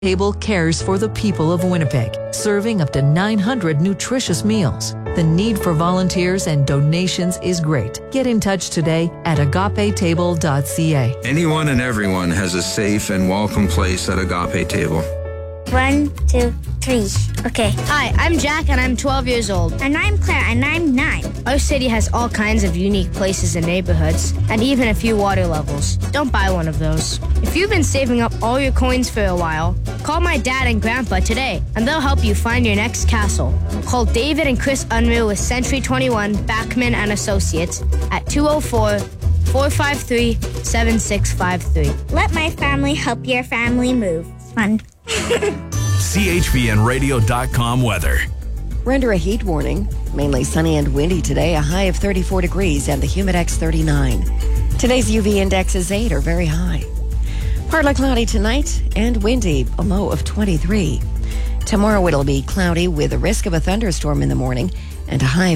Table cares for the people of Winnipeg, serving up to 900 nutritious meals. The need for volunteers and donations is great. Get in touch today at agapetable.ca. Anyone and everyone has a safe and welcome place at Agape Table. 1, 2, 3. Okay. Hi, I'm Jack and I'm 12 years old. And I'm Claire and I'm 9. Our city has all kinds of unique places and neighborhoods, and even a few water levels. Don't buy one of those. If you've been saving up all your coins for a while, call my dad and grandpa today, and they'll help you find your next castle. Call David and Chris Unruh with Century 21, Backman and Associates at 204-453-7653. Let my family help your family move. Fun. CHVNradio.com weather. We're under a heat warning. Mainly sunny and windy today, a high of 34 degrees and the Humidex 39. Today's UV index is 8 or very high. Partly cloudy tonight and windy, a low of 23. Tomorrow it'll be cloudy with a risk of a thunderstorm in the morning and a high of